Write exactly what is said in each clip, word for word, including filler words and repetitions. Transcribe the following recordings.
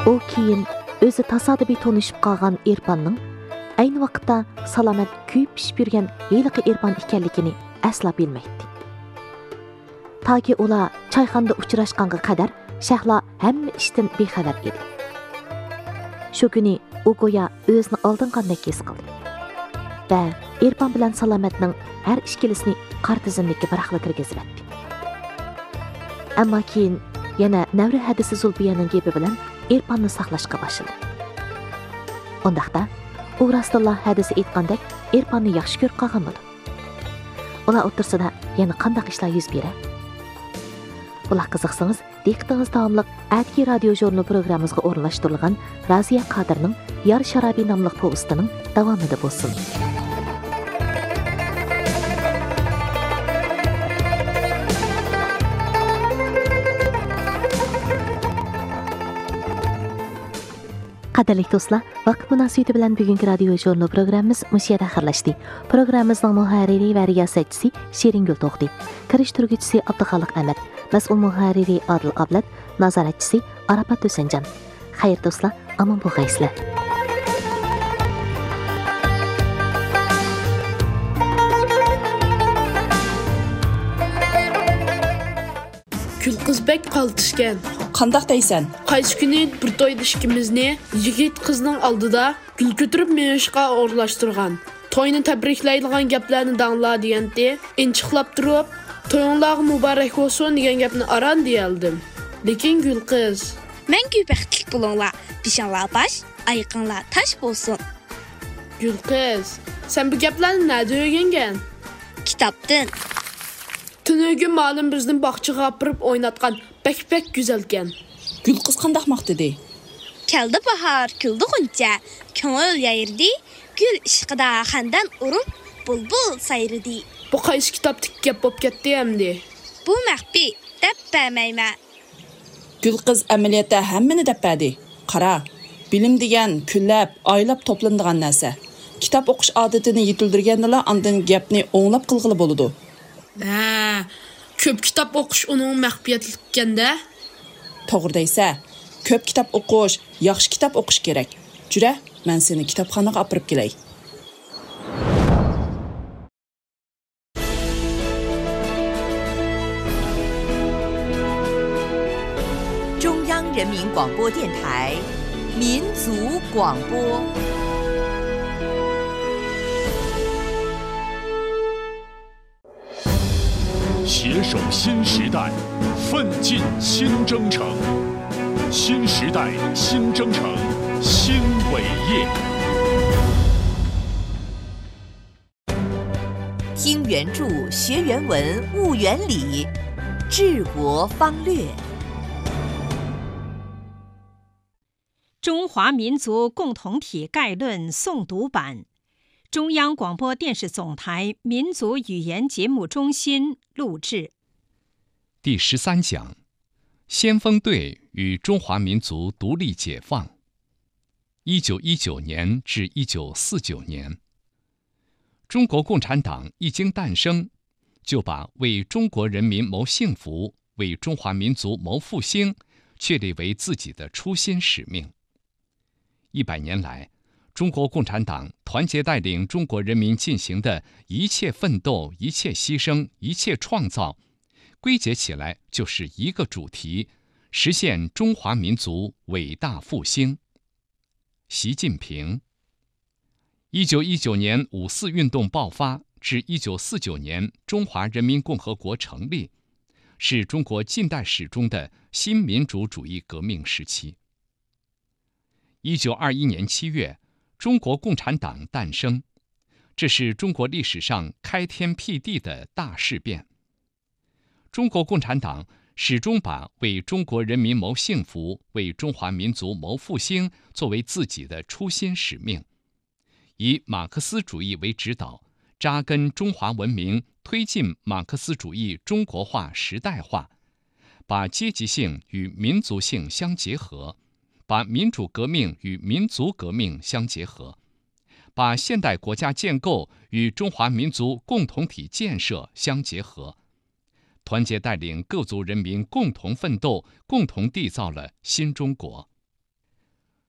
u keyin o'zi tasodifiy tanishib qolgan Erpanning ayni vaqtda salomat kuyib pishib yurgan heliqi Erpan ekanligini asla bilmaydi. Toki ular choyxonada uchrashganga qadar Shahlo hamma ishdan bexabar edi. Shu kuni u go'yo o'zini oldingandek his qildi va Erpan bilan Salomatning har ishkilisini qartizimlikka baraqla kirgizib etdi. Ammo keyin yana Navri hadisi Zulbiyaning gapi bilan Erpanni saqlashga boshladi. Undaqda u Rasululloh hadisi aytgandek Erpanni yaxshi ko'rib qolgan bo'ldi. Ular o'tirsida yana qanday ishlar yuz beradi? Ular qiziqsangiz, diqqatingiz davomliq Atki radio jurnal programmamizga o'rinlashtirilgan Raziya Qodirning Yar Sharobi nomli povestining davomida bo'lsin. Qadrli do'stlar, vaqt munosabati bilan bugungi radio jurnal programmamiz mushiyada xirlashdi. Programmamizning muharriri va riyosatchisi Sheringul To'xti, kirishtiruvchisi Abduxoliq Ahmad, mas'ul muharriri Adil Ablat, nazoratchisi Arafat Husanjon. Xayr do'stlar, omon bo'lgaysizlar. Gulqizbek qaltishgan. Qandaq deysan? Qaysi kuni bir to'yda ikkimizni yigit qizning oldida gul ko'tarib menishqa o'rlashtirgan. To'yni tabriklaydigan gaplarni dangla degandi. Inchiqlab turib, to'yinglar muborak bo'lsin degan gapni aran deyaldim. Lekin gul qiz, men baxtli bo'linglar, pishonlar bash, ayqinlar tash bo'lsin. Gul qiz, sen bu gaplarni nada o'rgangan? Kitobdan. Tunugün ma'lum bizning bog'chaga opirib o'ynatgan bak-bak go'zalkan. Gul qiz qandaq maqtadi? Keldi bahor, kuldi g'uncha, ko'ngil yayirdi, gul ishqida xandan urib, bulbul sayridi. Bu qaysi kitobdagi gap bo'lib ketdi endi? Bu maxfi, deb bilmayman. Gul qiz amaliyotda hammani deb berdi. Qara, bilim degan kunlab, oylab to'planadigan narsa. Kitob o'qish odatini yetildirganlar ondan gapni o'nglab qilg'ili bo'ladi. Ha, ko'p kitob o'qish uning maxfiyatlikanda. To'g'ri deysa, ko'p kitob o'qish, yaxshi kitob o'qish kerak. Jura, men seni kitobxonaga olib kelay. 中央人民广播电台民族广播。 携手新时代，奋进新征程。新时代新征程新伟业。 听原著，学原文，悟原理，治国方略。 中华民族共同体概论诵读版，中央广播电视总台民族语言节目中心录制。 第十三讲：先锋队与中华民族独立解放。一九一九年至一九四九年，中国共产党一经诞生，就把为中国人民谋幸福、为中华民族谋复兴确立为自己的初心使命。一百年来，中国共产党团结带领中国人民进行的一切奋斗、一切牺牲、一切创造，归结起来就是一个主题：实现中华民族伟大复兴。习近平。一九一九年五四运动爆发至一九四九年中华人民共和国成立，是中国近代史中的新民主主义革命时期。一九二一年七月，中国共产党诞生，这是中国历史上开天辟地的大事变。中国共产党始终把为中国人民谋幸福、为中华民族谋复兴作为自己的初心使命，以马克思主义为指导，扎根中华文明，推进马克思主义中国化时代化，把阶级性与民族性相结合，把民主革命与民族革命相结合，把现代国家建构与中华民族共同体建设相结合，团结带领各族人民共同奋斗，共同缔造了新中国。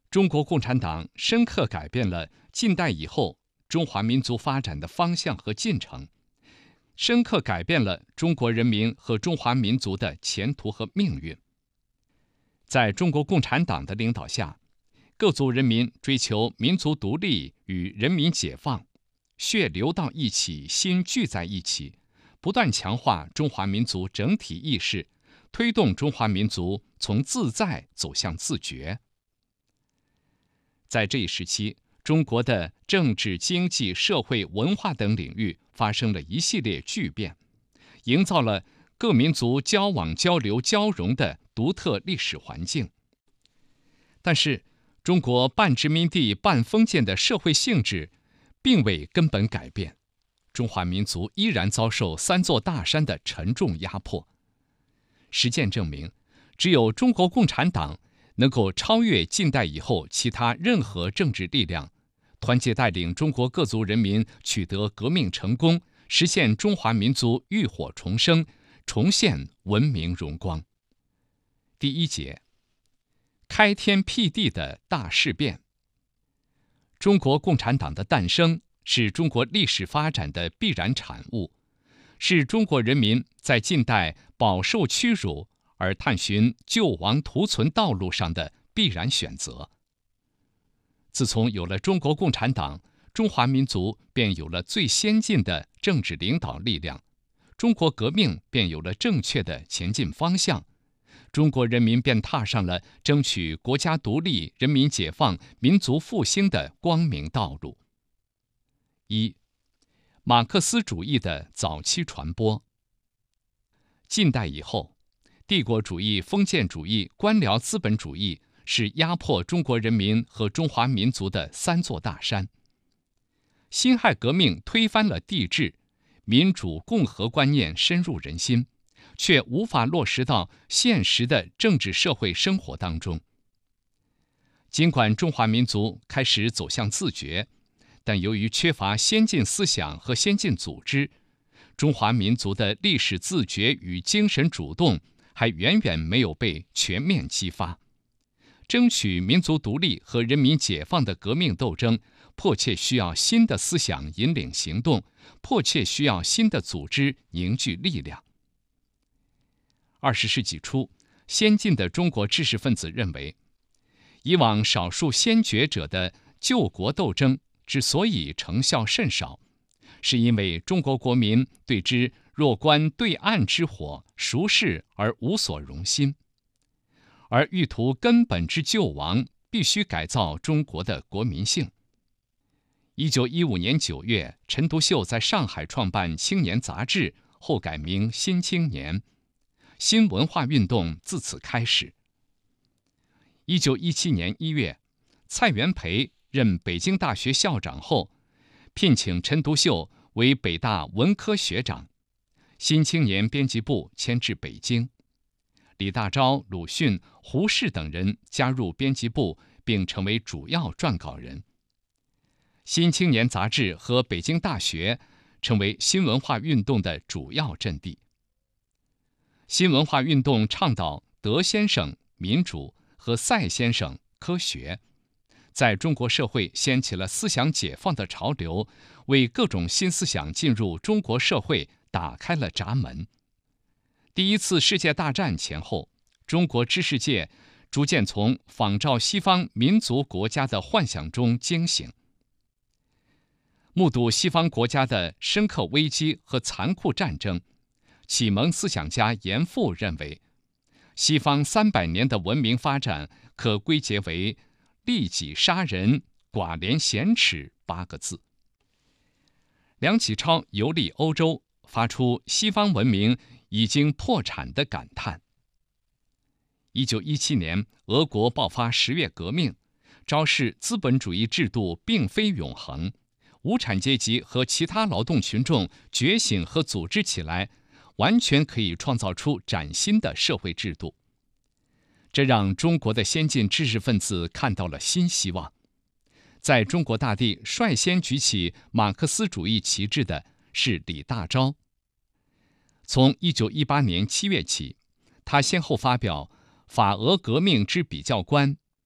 中国共产党深刻改变了近代以后中华民族发展的方向和进程，深刻改变了中国人民和中华民族的前途和命运。在中国共产党的领导下，各族人民追求民族独立与人民解放，血流到一起，心聚在一起，不断强化中华民族整体意识，推动中华民族从自在走向自觉。在这一时期，中国的政治、经济、社会、文化等领域发生了一系列巨变，营造了各民族交往、交流、交融的独特历史环境。但是，中国半殖民地半封建的社会性质并未根本改变，中华民族依然遭受三座大山的沉重压迫。实践证明，只有中国共产党能够超越近代以后其他任何政治力量，团结带领中国各族人民取得革命成功，实现中华民族浴火重生，重现文明荣光。第一节，开天辟地的大事变。中国共产党的诞生是中国历史发展的必然产物，是中国人民在近代饱受屈辱而探寻救亡图存道路上的必然选择。自从有了中国共产党，中华民族便有了最先进的政治领导力量，中国革命便有了正确的前进方向，中国人民便踏上了争取国家独立、人民解放、民族复兴的光明道路。一、马克思主义的早期传播。近代以后，帝国主义、封建主义、官僚资本主义是压迫中国人民和中华民族的三座大山。辛亥革命推翻了帝制，民主共和观念深入人心，却无法落实到现实的政治社会生活当中。尽管中华民族开始走向自觉，但由于缺乏先进思想和先进组织，中华民族的历史自觉与精神主动还远远没有被全面激发。争取民族独立和人民解放的革命斗争，迫切需要新的思想引领行动，迫切需要新的组织凝聚力量。二十世纪初，先进的中国知识分子认为，以往少数先觉者的救国斗争之所以成效甚少，是因为中国国民对之若观对岸之火，熟视而无所容心。而欲图根本之救亡，必须改造中国的国民性。一九一五年九月，陈独秀在上海创办《青年》杂志，后改名《新青年》，新文化运动自此开始。一九一七年一月，蔡元培任北京大学校长后，聘请陈独秀为北大文科学长，《新青年》编辑部迁至北京。李大钊、鲁迅、胡适等人加入编辑部，并成为主要撰稿人。《新青年》杂志和北京大学成为新文化运动的主要阵地。新文化运动倡导德先生民主和赛先生科学，在中国社会掀起了思想解放的潮流，为各种新思想进入中国社会打开了闸门。第一次世界大战前后，中国知识界逐渐从仿照西方民族国家的幻想中惊醒。目睹西方国家的深刻危机和残酷战争，启蒙思想家严复认为，西方三百年的文明发展可归结为利己杀人、寡廉鲜耻八个字。梁启超游历欧洲，发出西方文明已经破产的感叹。一九一七年，俄国爆发十月革命，昭示资本主义制度并非永恒，无产阶级和其他劳动群众觉醒和组织起来，完全可以创造出崭新的社会制度。这让中国的先进知识分子看到了新希望。在中国大地率先举起马克思主义旗帜的是李大钊。从一九一八年七月起，他先后发表《法俄革命之比较观》《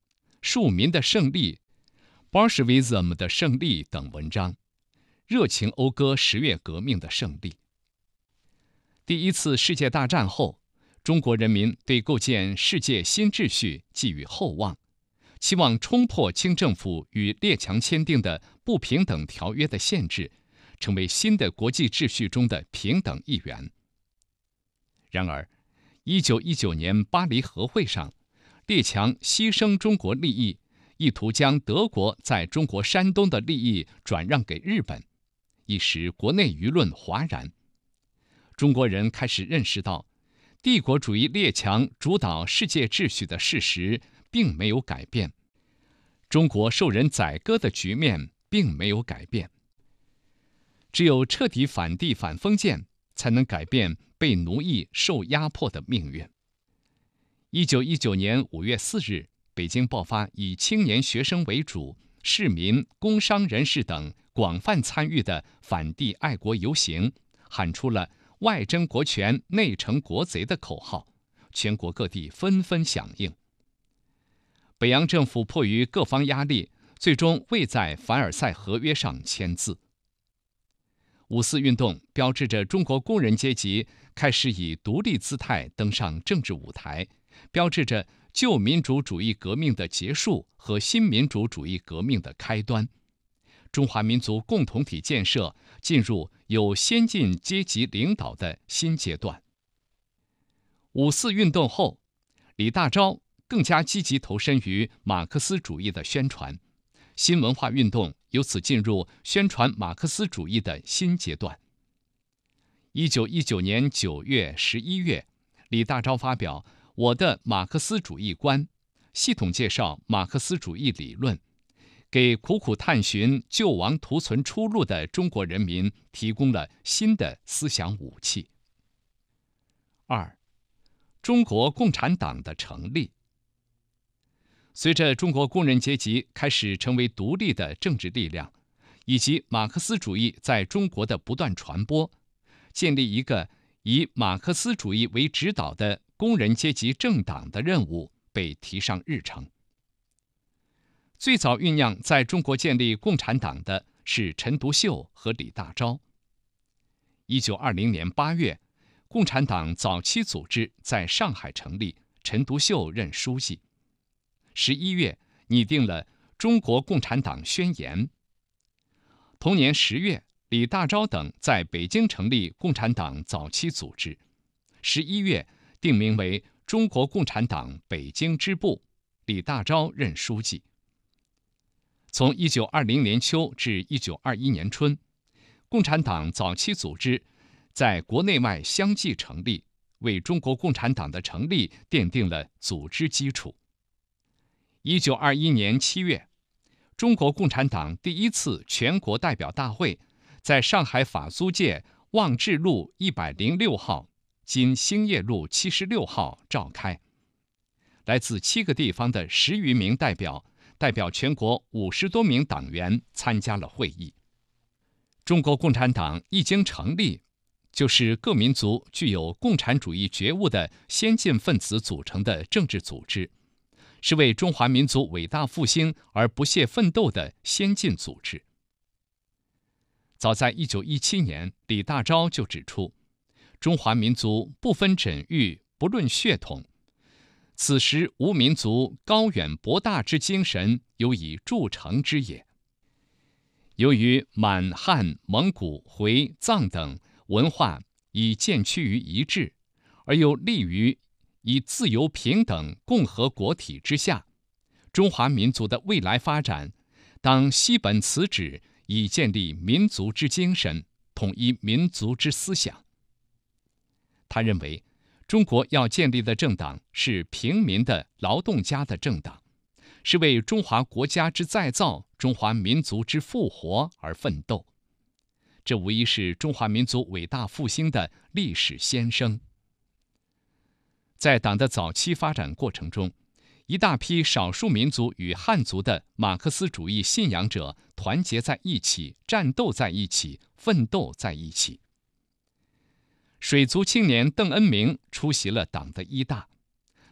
庶民的胜利、Bolshevism 的胜利等文章，热情讴歌十月革命的胜利。第一次世界大战后，中国人民对构建世界新秩序寄予厚望，期望冲破清政府与列强签订的不平等条约的限制，成为新的国际秩序中的平等一员。然而，一九一九年巴黎和会上，列强牺牲中国利益，意图将德国在中国山东的利益转让给日本，一时国内舆论哗然。中国人开始认识到，帝国主义列强主导世界秩序的事实并没有改变，中国受人宰割的局面并没有改变。只有彻底反帝反封建，才能改变被奴役受压迫的命运。一九一九年五月四日，北京爆发以青年学生为主、市民、工商人士等广泛参与的反帝爱国游行，喊出了外争国权、内惩国贼的口号，全国各地纷纷响应。北洋政府迫于各方压力，最终未在凡尔赛合约上签字。五四运动标志着中国工人阶级开始以独立姿态登上政治舞台，标志着旧民主主义革命的结束和新民主主义革命的开端。中华民族共同体建设进入有先进阶级领导的新阶段。五四运动后，李大钊更加积极投身于马克思主义的宣传，新文化运动由此进入宣传马克思主义的新阶段。一九一九年九月、十一月，李大钊发表《我的马克思主义观》，系统介绍马克思主义理论，给苦苦探寻救亡图存出路的中国人民提供了新的思想武器。二、中国共产党的成立。随着中国工人阶级开始成为独立的政治力量，以及马克思主义在中国的不断传播，建立一个以马克思主义为指导的工人阶级政党的任务被提上日程。最早酝酿在中国建立共产党的是陈独秀和李大钊。一九二零年八月，共产党早期组织在上海成立，陈独秀任书记。十一月，拟定了《中国共产党宣言》。同年十月，李大钊等在北京成立共产党早期组织。十一月，定名为中国共产党北京支部，李大钊任书记。从一九二零年秋至一九二一年春，共产党早期组织在国内外相继成立，为中国共产党的成立奠定了组织基础。一九二一年七月，中国共产党第一次全国代表大会在上海法租界望志路一百零六号（今兴业路七十六号）召开。来自七个地方的十余名代表，代表全国五十多名党员参加了会议。中国共产党一经成立，就是各民族具有共产主义觉悟的先进分子组成的政治组织，是为中华民族伟大复兴而不懈奋斗的先进组织。早在一九一七年，李大钊就指出，中华民族不分枕域，不论血统，此时无民族高远博大之精神，有以铸成之也。由于满、汉、蒙古、回、藏等文化已渐趋于一致，而又立于以自由平等共和国体之下，中华民族的未来发展当西本此旨，以建立民族之精神，统一民族之思想。他认为，中国要建立的政党是平民的劳动家的政党，是为中华国家之再造、中华民族之复活而奋斗。这无疑是中华民族伟大复兴的历史先声。在党的早期发展过程中，一大批少数民族与汉族的马克思主义信仰者团结在一起，战斗在一起，奋斗在一起。水族青年邓恩铭出席了党的一大，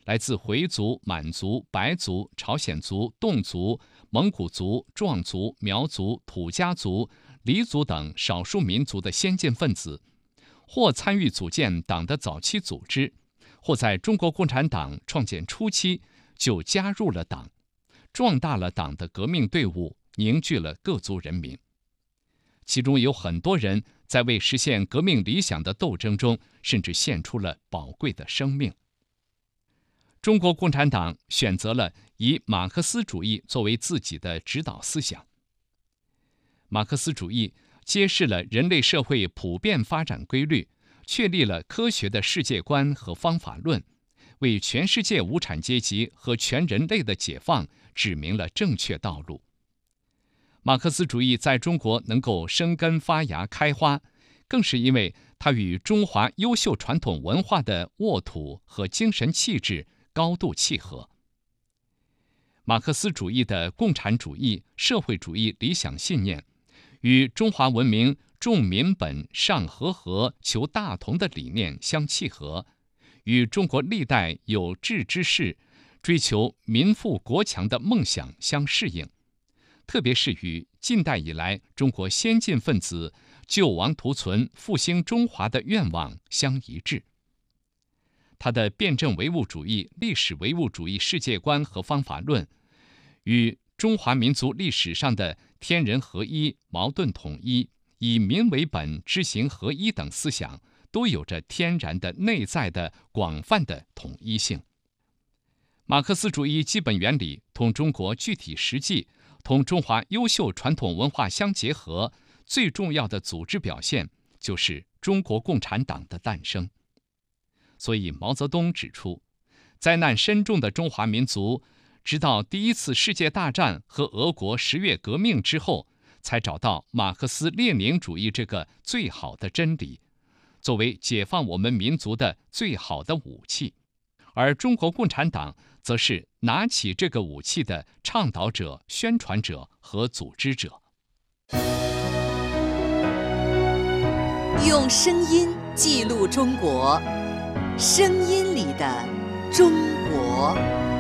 来自回族、满族、白族、朝鲜族、侗族、蒙古族、壮族、苗族、土家族、黎族等少数民族的先进分子，或参与组建党的早期组织，或在中国共产党创建初期就加入了党，壮大了党的革命队伍，凝聚了各族人民。其中有很多人在为实现革命理想的斗争中，甚至献出了宝贵的生命。中国共产党选择了以马克思主义作为自己的指导思想。马克思主义揭示了人类社会普遍发展规律，确立了科学的世界观和方法论，为全世界无产阶级和全人类的解放指明了正确道路。马克思主义在中国能够生根发芽开花，更是因为它与中华优秀传统文化的沃土和精神气质高度契合。马克思主义的共产主义、社会主义理想信念，与中华文明重民本、尚和合、求大同的理念相契合，与中国历代有志之士追求民富国强的梦想相适应，特别是与近代以来中国先进分子救亡图存、复兴中华的愿望相一致。他的辩证唯物主义、历史唯物主义世界观和方法论，与中华民族历史上的天人合一、矛盾统一、以民为本、知行合一等思想，都有着天然的内在的广泛的统一性。马克思主义基本原理同中国具体实际、同中华优秀传统文化相结合，最重要的组织表现就是中国共产党的诞生。所以毛泽东指出，灾难深重的中华民族，直到第一次世界大战和俄国十月革命之后，才找到马克思列宁主义这个最好的真理，作为解放我们民族的最好的武器。而中国共产党则是拿起这个武器的倡导者、宣传者和组织者。 用声音记录中国，声音里的中国。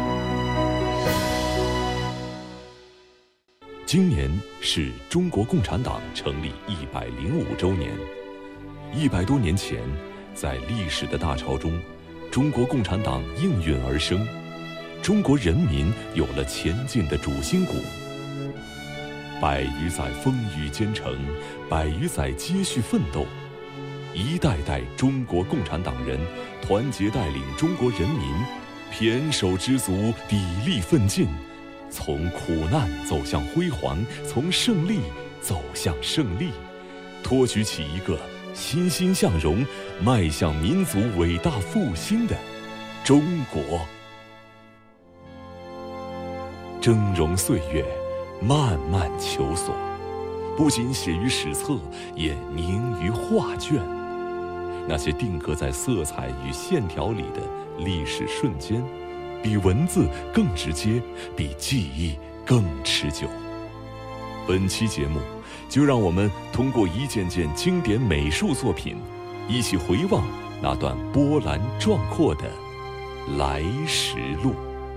今年是中国共产党成立一百零五周年。一百多年前，在历史的大潮中，中国共产党应运而生，中国人民有了前进的主心骨。百余载风雨兼程，百余载接续奋斗，一代代中国共产党人团结带领中国人民，胼手胝足，砥砺奋进，从苦难走向辉煌，从胜利走向胜利，托举起一个欣欣向荣、迈向民族伟大复兴的中国。峥嵘岁月，漫漫求索，不仅写于史册，也凝于画卷。那些定格在色彩与线条里的历史瞬间，比文字更直接，比记忆更持久。本期节目，就让我们通过一件件经典美术作品，一起回望那段波澜壮阔的来时路。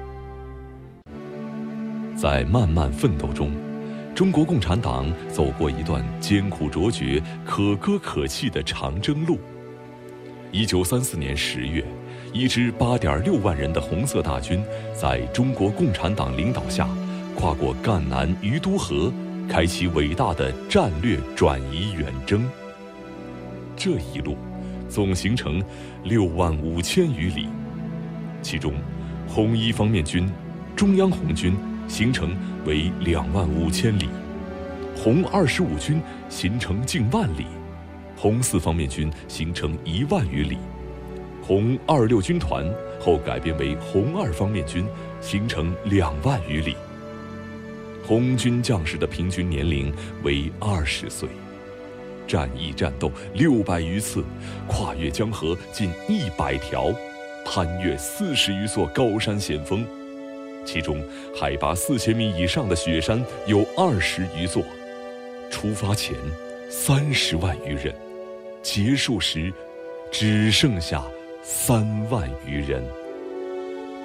在漫漫奋斗中，中国共产党走过一段艰苦卓绝、可歌可泣的长征路。一九三四年十月，一支八点六万人的红色大军，在中国共产党领导下，跨过赣南余都河，开启伟大的战略转移远征。这一路总行程六万五千余里，其中红一方面军、中央红军行程为两万五千里，红二十五军行程近万里，红四方面军行程一万余里，红二六军团后改编为红二方面军，行程两万余里。红军将士的平均年龄为二十岁，战役战斗六百余次，跨越江河近一百条，攀越四十余座高山险峰，其中海拔四千米以上的雪山有二十余座。出发前三十万余人，结束时只剩下三万余人。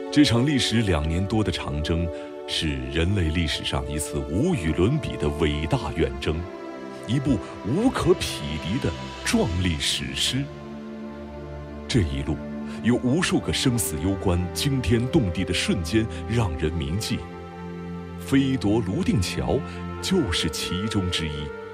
这场历时两年多的长征，是人类历史上一次无与伦比的伟大远征，一部无可匹敌的壮丽史诗。这一路有无数个生死攸关、惊天动地的瞬间让人铭记，飞夺泸定桥就是其中之一。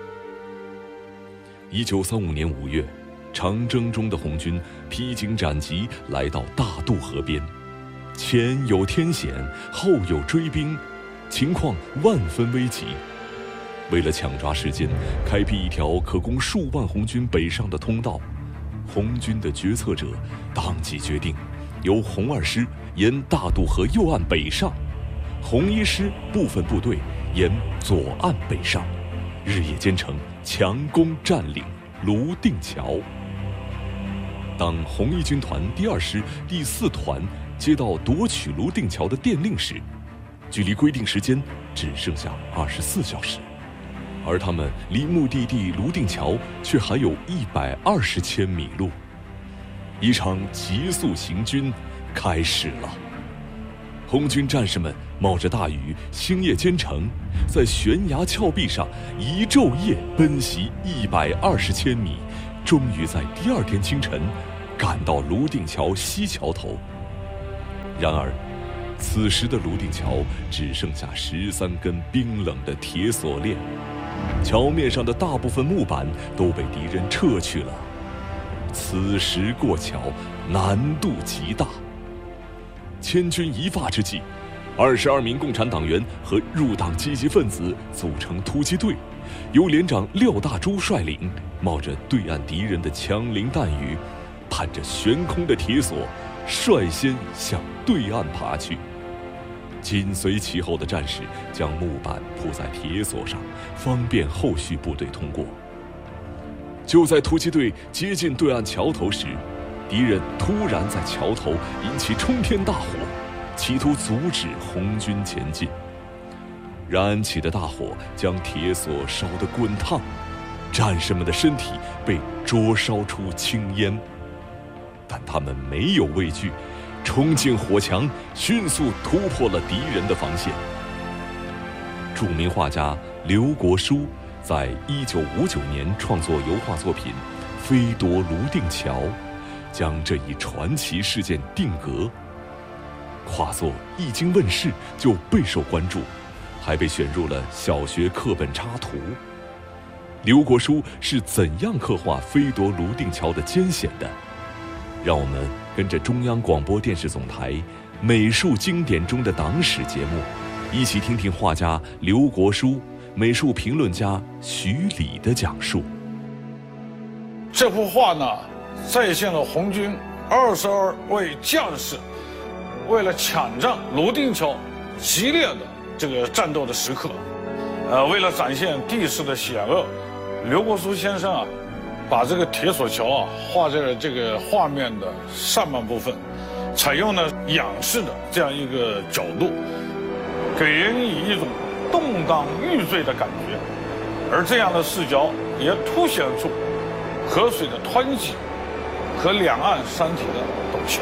一九三五年五月，长征中的红军披荆斩棘来到大渡河边，前有天险，后有追兵，情况万分危急。为了抢抓时间，开辟一条可供数万红军北上的通道，红军的决策者当即决定，由红二师沿大渡河右岸北上，红一师部分部队沿左岸北上，日夜兼程，强攻占领泸定桥。当红一军团第二师第四团接到夺取泸定桥的电令时，距离规定时间只剩下二十四小时，而他们离目的地泸定桥却还有一百二十千米路。一场急速行军开始了。红军战士们冒着大雨，星夜兼程，在悬崖峭壁上一昼夜奔袭一百二十千米，终于在第二天清晨赶到泸定桥西桥头。然而，此时的泸定桥只剩下十三根冰冷的铁锁链，桥面上的大部分木板都被敌人撤去了。此时过桥难度极大。千钧一发之际，二十二名共产党员和入党积极分子组成突击队，由连长廖大珠率领，冒着对岸敌人的枪林弹雨，攀着悬空的铁索，率先向对岸爬去。紧随其后的战士将木板铺在铁索上，方便后续部队通过。就在突击队接近对岸桥头时，敌人突然在桥头引起冲天大火，企图阻止红军前进。燃起的大火将铁索烧得滚烫，战士们的身体被灼烧出青烟，但他们没有畏惧，冲进火墙，迅速突破了敌人的防线。著名画家刘国书在一九五九年创作油画作品《飞夺泸定桥》，将这一传奇事件定格。画作一经问世就备受关注，还被选入了小学课本插图。刘国书是怎样刻画飞夺泸定桥的艰险的？让我们跟着中央广播电视总台《美术经典中的党史》节目，一起听听画家刘国书、美术评论家徐礼的讲述。 这幅画呢，再现了红军二十二位将士为了抢占泸定桥激烈的这个战斗的时刻。呃，为了展现地势的险恶，刘国书先生啊，把这个铁索桥啊画在了这个画面的上半部分，采用了仰视的这样一个角度，给人以一种动荡欲坠的感觉。而这样的视角也凸显出河水的湍急和两岸山体的陡峭。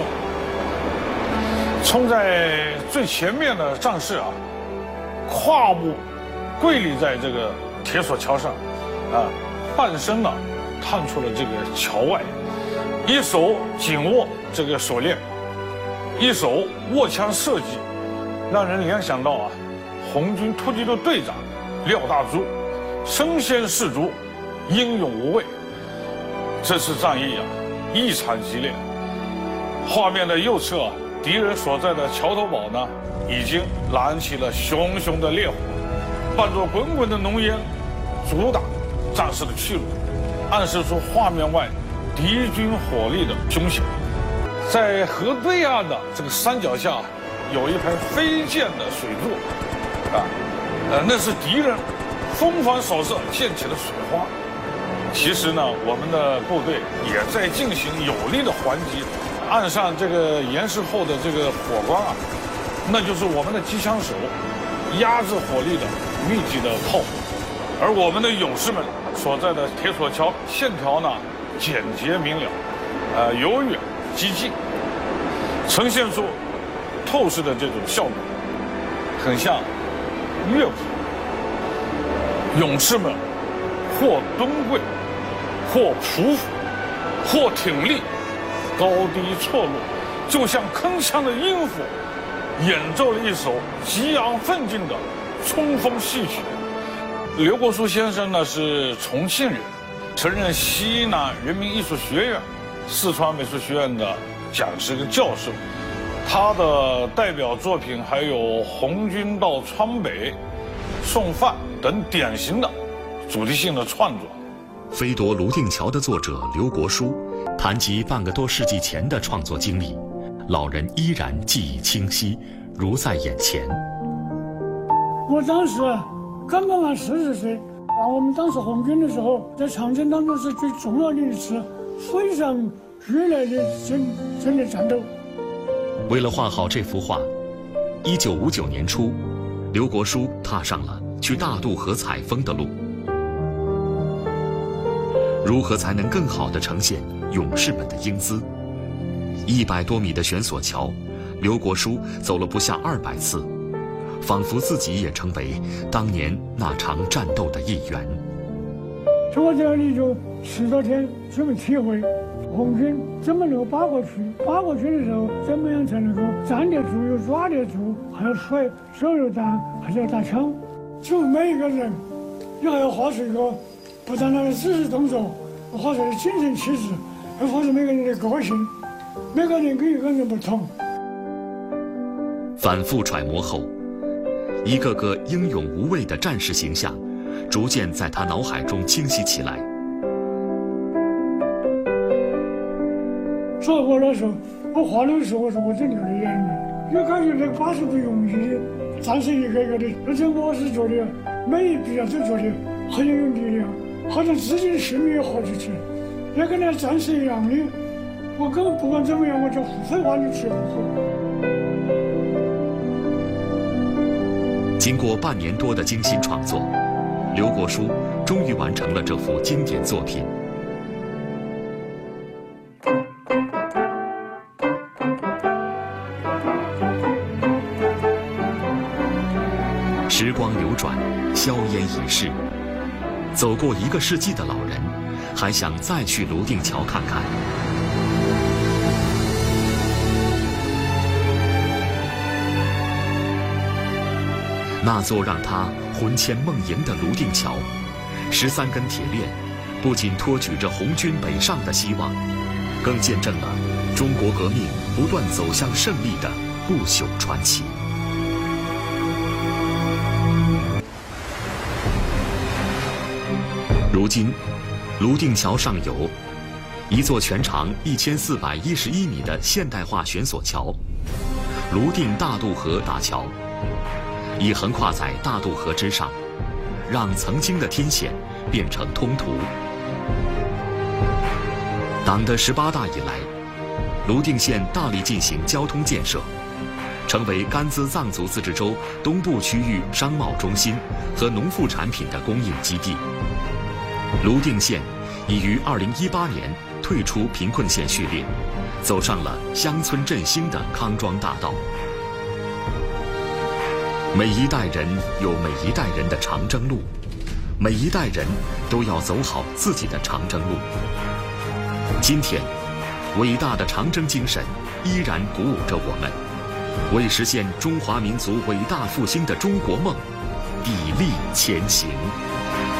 冲在最前面的战士啊，胯部跪立在这个铁索桥上，啊，半身呢探出了这个桥外，一手紧握这个锁链，一手握枪射击，让人联想到啊，红军突击队队长廖大珠身先士卒，英勇无畏。这次战役啊，异常激烈。画面的右侧啊，敌人所在的桥头堡呢，已经燃起了熊熊的烈火，伴着滚滚的浓烟，阻挡战士的去路，暗示出画面外敌军火力的凶险。在河对岸的这个山脚下，有一排飞溅的水柱，啊，呃，那是敌人疯狂扫射溅起的水花。其实呢，我们的部队也在进行有力的还击。岸上这个岩石后的这个火光啊，那就是我们的机枪手压制火力的密集的炮火，而我们的勇士们所在的铁索桥线条呢简洁明了，呃，由远及近，呈现出透式的这种效果，很像乐谱。勇士们或蹲跪，或匍匐，或挺立，高低错落，就像铿锵的音符，演奏了一首激昂奋进的冲锋戏曲。刘国书先生呢是重庆人，曾任西南人民艺术学院、四川美术学院的讲师跟教授。他的代表作品还有《红军到川北》《送饭》等典型的主题性的创作。 飞夺泸定桥的作者刘国书谈及半个多世纪前的创作经历，老人依然记忆清晰，如在眼前。 我当时刚刚满四十岁，啊，我们当时红军的时候，在长征当中是最重要的一次非常剧烈的真真的战斗。 为了画好这幅画，一九五九年初，刘国书踏上了去大渡河采风的路。如何才能更好地呈现勇士们的英姿？一百多米的悬索桥，刘国书走了不下二百次，仿佛自己也成为当年那场战斗的一员。 从我这里就十多天，这么体会红军怎么能够扒过去，扒过去的时候怎么样才能够站得住，又抓得住，还要甩手榴弹，还要打枪。就每一个人，你还要画出一个不单单的姿势动作，画出的精神气质，还画出每个人的个性，每个人跟一个人不同。 反复揣摩后，一个个英勇无畏的战士形象逐渐在他脑海中清晰起来。 所以我那时候，我画的时候，我说我真流了眼泪，就感觉这个把手不容易，战士一个一个的，而且我是觉得每一笔啊都觉得很有力量，好像自己的性命也活出去，也跟那战士一样的。我根本不管怎么样，我就非画你吃不可。 经过半年多的精心创作，刘国书终于完成了这幅经典作品。时光流转，硝烟已逝，走过一个世纪的老人，还想再去泸定桥看看。那座让他魂牵梦萦的泸定桥，十三根铁链，不仅托举着红军北上的希望，更见证了中国革命不断走向胜利的不朽传奇。如今，泸定桥上有一座全长一千四百一十一米的现代化悬索桥——泸定大渡河大桥，已横跨在大渡河之上，让曾经的天险变成通途。党的十八大以来，泸定县大力进行交通建设，成为甘孜藏族自治州东部区域商贸中心和农副产品的供应基地。泸定县已于二零一八年退出贫困县序列，走上了乡村振兴的康庄大道。每一代人有每一代人的长征路，每一代人都要走好自己的长征路。今天，伟大的长征精神依然鼓舞着我们，为实现中华民族伟大复兴的中国梦砥砺前行。